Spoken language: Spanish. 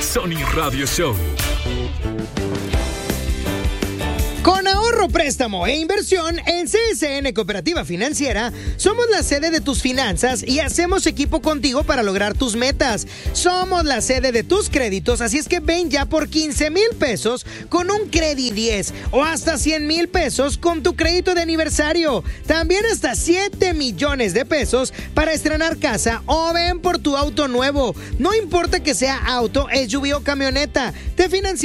Sony Radio Show. Con ahorro, préstamo e inversión en CSN Cooperativa Financiera, somos la sede de tus finanzas y hacemos equipo contigo para lograr tus metas. Somos la sede de tus créditos, así es que ven ya por 15,000 pesos con un Credi 10 o hasta 100,000 pesos con tu crédito de aniversario. También hasta 7 millones de pesos para estrenar casa o ven por tu auto nuevo. No importa que sea auto, SUV o camioneta, te financiamos